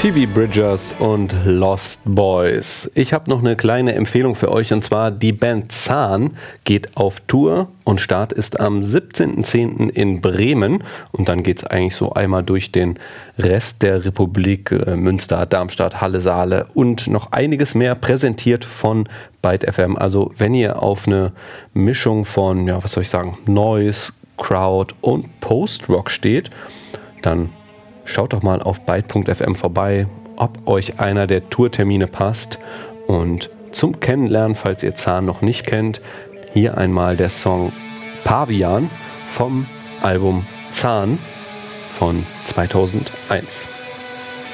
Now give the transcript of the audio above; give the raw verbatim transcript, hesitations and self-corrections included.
Phoebe Bridgers und Lost Boys. Ich habe noch eine kleine Empfehlung für euch, und zwar die Band Zahn geht auf Tour und Start ist am siebzehnten zehnten in Bremen und dann geht es eigentlich so einmal durch den Rest der Republik, äh, Münster, Darmstadt, Halle, Saale und noch einiges mehr, präsentiert von Byte F M. Also wenn ihr auf eine Mischung von, ja, was soll ich sagen, Noise, Crowd und Post-Rock steht, dann schaut doch mal auf byte punkt f m vorbei, ob euch einer der Tourtermine passt. Und zum Kennenlernen, falls ihr Zahn noch nicht kennt, hier einmal der Song Pavian vom Album Zahn von zweitausendeins.